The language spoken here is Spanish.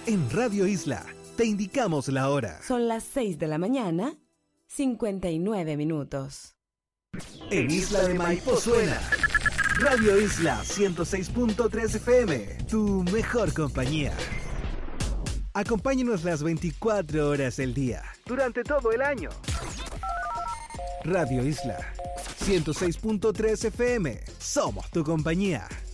En Radio Isla te indicamos la hora. Son las 6 de la mañana, 59 minutos. En Isla de Maipo suena Radio Isla 106.3 FM, tu mejor compañía. Acompáñanos las 24 horas del día, durante todo el año. Radio Isla 106.3 FM, somos tu compañía.